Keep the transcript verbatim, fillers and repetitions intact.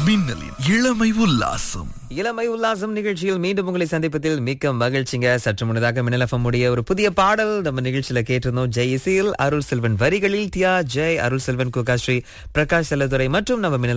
மின்னலின் இளமை உல்லாசம். இளமை உல்லாசம் நிகழ்ச்சியில் மீண்டும் உங்களை சந்திப்பதில் மிக்க மகிழ்ச்சிங்க. சற்று முன்னதாக மின்னல் எஃப் எம் உடைய ஒரு புதிய பாடல் நம்ம நிகழ்ச்சியில கேட்டிருந்தோம். ஜெய் இசையில் அருள் செல்வன் வரிகளில் தியா ஜெய், அருள் செல்வன், குகாஸ்ரீ, பிரகாஷ் செல்லதுரை மற்றும் நம்ம மின்னல்